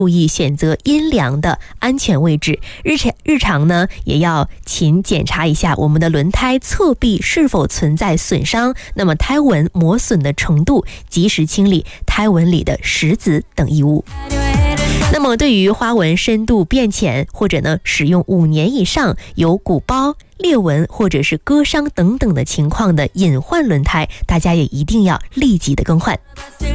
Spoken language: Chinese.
注意选择阴凉的安全位置，日常呢也要勤检查一下我们的轮胎侧壁是否存在损伤，那么胎纹磨损的程度，及时清理胎纹里的石子等异物。那么对于花纹深度变浅，或者呢使用5年以上，有鼓包、裂纹或者是割伤等等的情况的隐患轮胎，大家也一定要立即的更换。